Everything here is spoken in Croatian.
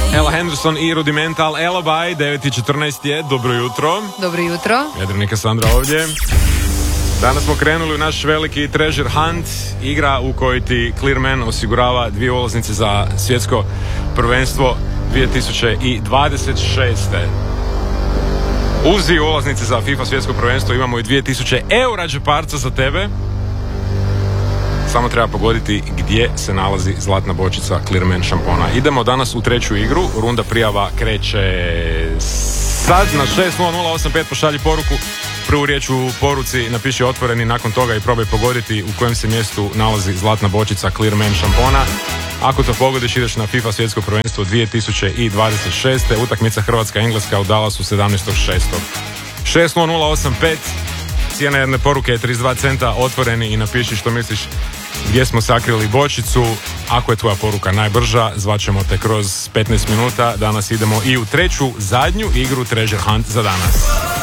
Ella Henderson i Rudimental Alibi, 9:14 je, dobro jutro. Dobro jutro. Jedrenika Sandra ovdje. Danas smo krenuli u naš veliki treasure hunt, igra u kojoj ti Clearman osigurava 2 ulaznice za svjetsko prvenstvo 2026. Uz 2 ulaznice za FIFA svjetsko prvenstvo imamo i 2000 eura džeparca za tebe. Samo treba pogoditi gdje se nalazi zlatna bočica Clearman šampona. Idemo danas u treću igru. Runda prijava kreće sad na 60085. Pošalji poruku. Prvu riječ u poruci napiši otvoreni, nakon toga i probaj pogoditi u kojem se mjestu nalazi zlatna bočica Clearman šampona. Ako to pogodiš, ideš na FIFA svjetsko prvenstvo 2026. Utakmica Hrvatska-Engleska u Dallasu 17.6. 60085. Cijena jedne poruke je 32 centa, otvoreni i napiši što misliš gdje smo sakrili bočicu. Ako je tvoja poruka najbrža, zvaćemo te kroz 15 minuta. Danas idemo i u treću, zadnju igru Treasure Hunt za danas.